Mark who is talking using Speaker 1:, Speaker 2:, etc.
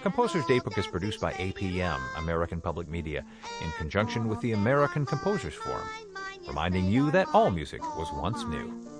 Speaker 1: Composer's Daybook is produced by APM, American Public Media, in conjunction with the American Composers Forum, reminding you that all music was once new.